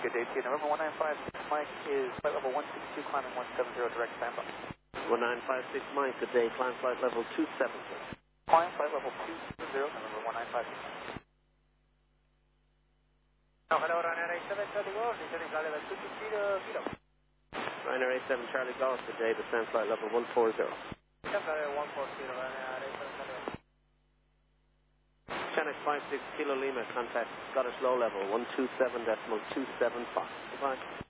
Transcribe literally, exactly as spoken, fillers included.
Good day to you. November one nine five six Mike is flight level one six two, climbing one seven zero, direct standby. one nine five six Mike, good day, climb flight level two seven zero. Climb flight level two seven zero, November one nine five six. No, hello, Ryanair eight seven Charlie Golf, descending flight level two six zero, kilo. Ryanair eight seven Charlie Golf, good day, descend flight level one four zero. Descend flight level one four zero, Ryanair eight seven Charlie. Channel five six Kilo Lima, contact Scottish low level one two seven decimal two seven five. Goodbye.